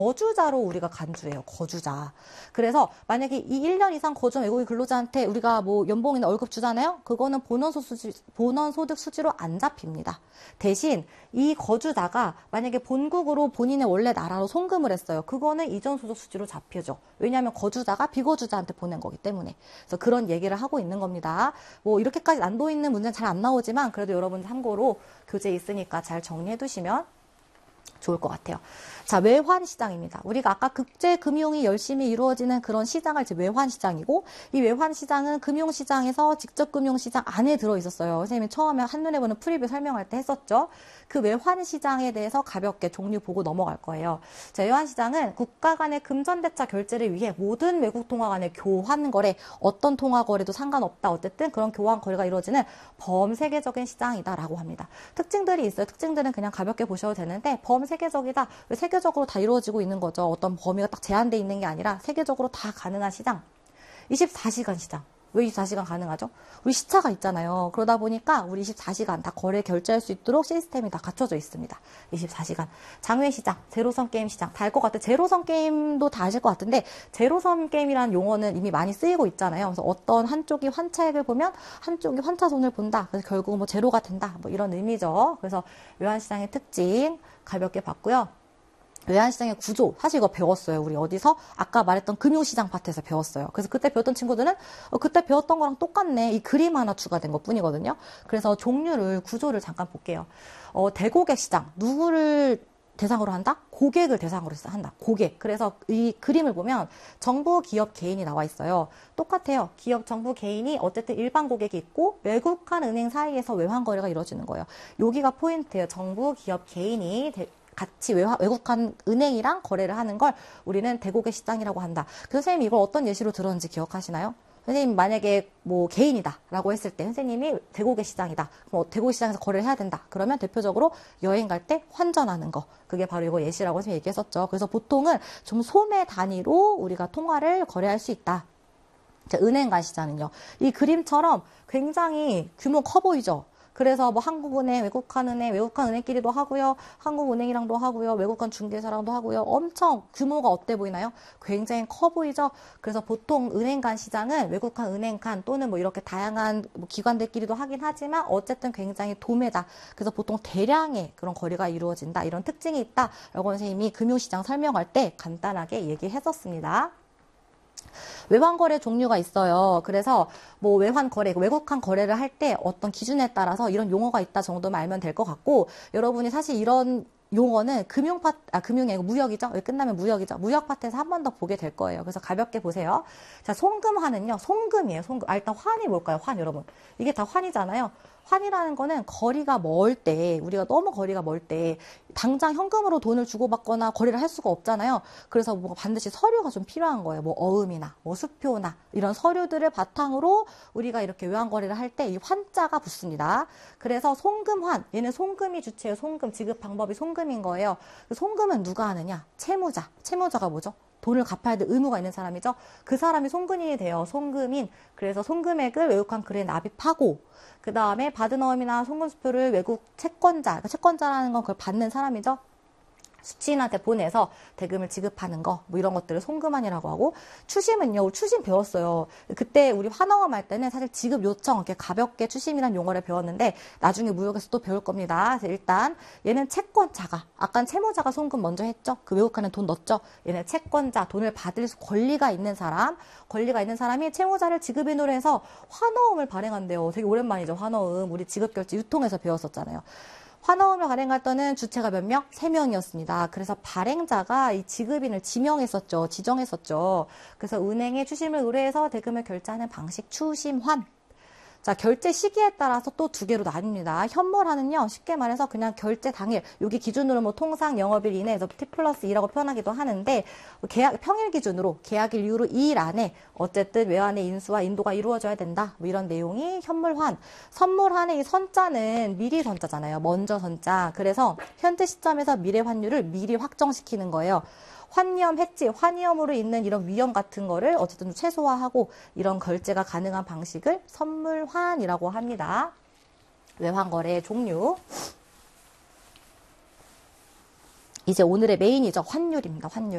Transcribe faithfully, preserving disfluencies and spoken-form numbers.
거주자로 우리가 간주해요. 거주자. 그래서 만약에 이 일 년 이상 거주한 외국인 근로자한테 우리가 뭐 연봉이나 월급 주잖아요. 그거는 본원소득 수지, 본원소득 수지로 안 잡힙니다. 대신 이 거주자가 만약에 본국으로 본인의 원래 나라로 송금을 했어요. 그거는 이전 소득 수지로 잡히죠. 왜냐하면 거주자가 비거주자한테 보낸 거기 때문에. 그래서 그런 얘기를 하고 있는 겁니다. 뭐 이렇게까지 난도 있는 문제는 잘 안 나오지만 그래도 여러분 참고로 교재에 있으니까 잘 정리해 두시면 좋을 것 같아요. 자, 외환시장입니다. 우리가 아까 국제금융이 열심히 이루어지는 그런 시장을 이제 외환시장이고, 이 외환시장은 금융시장에서 직접금융시장 안에 들어있었어요. 선생님이 처음에 한눈에 보는 프리뷰 설명할 때 했었죠. 그 외환시장에 대해서 가볍게 종류 보고 넘어갈 거예요. 자, 외환시장은 국가 간의 금전대차 결제를 위해 모든 외국 통화 간의 교환거래, 어떤 통화거래도 상관없다. 어쨌든 그런 교환거래가 이루어지는 범세계적인 시장이다라고 합니다. 특징들이 있어요. 특징들은 그냥 가볍게 보셔도 되는데 범세계적이다. 왜 세계적으로 다 이루어지고 있는 거죠. 어떤 범위가 딱 제한되어 있는 게 아니라 세계적으로 다 가능한 시장. 이십사 시간 시장. 왜 이십사 시간 가능하죠? 우리 시차가 있잖아요. 그러다 보니까 우리 이십사 시간 다 거래 결제할 수 있도록 시스템이 다 갖춰져 있습니다. 이십사 시간. 장외시장, 제로섬 게임 시장. 다 알 것 같아요. 제로섬 게임도 다 아실 것 같은데 제로섬 게임이라는 용어는 이미 많이 쓰이고 있잖아요. 그래서 어떤 한쪽이 환차액을 보면 한쪽이 환차손을 본다. 그래서 결국 뭐 제로가 된다. 뭐 이런 의미죠. 그래서 외환시장의 특징 가볍게 봤고요. 외환시장의 구조, 사실 이거 배웠어요. 우리 어디서? 아까 말했던 금융시장 파트에서 배웠어요. 그래서 그때 배웠던 친구들은 어, 그때 배웠던 거랑 똑같네. 이 그림 하나 추가된 것 뿐이거든요. 그래서 종류를, 구조를 잠깐 볼게요. 어, 대고객 시장, 누구를 대상으로 한다? 고객을 대상으로 한다. 고객. 그래서 이 그림을 보면 정부, 기업, 개인이 나와 있어요. 똑같아요. 기업, 정부, 개인이 어쨌든 일반 고객이 있고 외국한 은행 사이에서 외환 거래가 이루어지는 거예요. 여기가 포인트예요. 정부, 기업, 개인이 대, 같이 외화, 외국한 은행이랑 거래를 하는 걸 우리는 대고객 시장이라고 한다. 그래서 선생님이 이걸 어떤 예시로 들었는지 기억하시나요? 선생님 만약에 뭐 개인이다 라고 했을 때 선생님이 대고객 시장이다. 뭐 대고객 시장에서 거래를 해야 된다. 그러면 대표적으로 여행 갈 때 환전하는 거. 그게 바로 이거 예시라고 선생님이 얘기했었죠. 그래서 보통은 좀 소매 단위로 우리가 통화를 거래할 수 있다. 자, 은행 간 시장은요. 이 그림처럼 굉장히 규모 커 보이죠? 그래서 뭐 한국은행, 외국한 은행, 외국한 은행끼리도 하고요. 한국은행이랑도 하고요. 외국한 중개사랑도 하고요. 엄청 규모가 어때 보이나요? 굉장히 커 보이죠? 그래서 보통 은행 간 시장은 외국한 은행 간 또는 뭐 이렇게 다양한 뭐 기관들끼리도 하긴 하지만 어쨌든 굉장히 도매다. 그래서 보통 대량의 그런 거래가 이루어진다. 이런 특징이 있다. 라고 선생님이 금융시장 설명할 때 간단하게 얘기했었습니다. 외환거래 종류가 있어요. 그래서 뭐 외환거래, 외국한 거래를 할 때 어떤 기준에 따라서 이런 용어가 있다 정도만 알면 될 것 같고 여러분이 사실 이런 용어는 금융 파, 아, 금융이 아니고 무역이죠. 여기 끝나면 무역이죠. 무역 파트에서 한 번 더 보게 될 거예요. 그래서 가볍게 보세요. 자, 송금환은요. 송금이에요. 송금. 아, 일단 환이 뭘까요? 환, 여러분. 이게 다 환이잖아요. 환이라는 거는 거리가 멀 때, 우리가 너무 거리가 멀 때, 당장 현금으로 돈을 주고받거나 거래를 할 수가 없잖아요. 그래서 뭐 반드시 서류가 좀 필요한 거예요. 뭐 어음이나, 뭐 수표나, 이런 서류들을 바탕으로 우리가 이렇게 외환거래를 할 때 이 환자가 붙습니다. 그래서 송금환, 얘는 송금이 주체예요. 송금, 지급 방법이 송금인 거예요. 송금은 누가 하느냐? 채무자. 채무자가 뭐죠? 돈을 갚아야 될 의무가 있는 사람이죠. 그 사람이 송금인이 돼요. 송금인. 그래서 송금액을 외국한 글에 납입하고 그 다음에 받은 어음이나 송금수표를 외국 채권자, 그러니까 채권자라는 건 그걸 받는 사람이죠. 수취인한테 보내서 대금을 지급하는 거, 뭐 이런 것들을 송금환이라고 하고, 추심은요, 추심 배웠어요. 그때 우리 환어음 할 때는 사실 지급 요청, 이렇게 가볍게 추심이라는 용어를 배웠는데, 나중에 무역에서 또 배울 겁니다. 그래서 일단, 얘는 채권자가, 아까 채무자가 송금 먼저 했죠? 그 외국하는 돈 넣었죠? 얘는 채권자, 돈을 받을 권리가 있는 사람, 권리가 있는 사람이 채무자를 지급인으로 해서 환어음을 발행한대요. 되게 오랜만이죠, 환어음. 우리 지급결제 유통에서 배웠었잖아요. 환어음을 발행할 때는 주체가 몇 명? 세 명이었습니다. 그래서 발행자가 이 지급인을 지명했었죠. 지정했었죠. 그래서 은행에 추심을 의뢰해서 대금을 결제하는 방식 추심환. 자, 결제 시기에 따라서 또 두 개로 나뉩니다. 현물화는요, 쉽게 말해서 그냥 결제 당일, 여기 기준으로 뭐 통상 영업일 이내에서 T 플러스 이라고 표현하기도 하는데, 계약, 평일 기준으로 계약일 이후로 이 일 안에 어쨌든 외환의 인수와 인도가 이루어져야 된다. 뭐 이런 내용이 현물환. 선물환의 이 선자는 미리 선자잖아요. 먼저 선자. 그래서 현재 시점에서 미래 환율을 미리 확정시키는 거예요. 환위험, 해지, 환위험으로 있는 이런 위험 같은 거를 어쨌든 좀 최소화하고 이런 결제가 가능한 방식을 선물환이라고 합니다. 외환거래의 종류. 이제 오늘의 메인이죠. 환율입니다. 환율.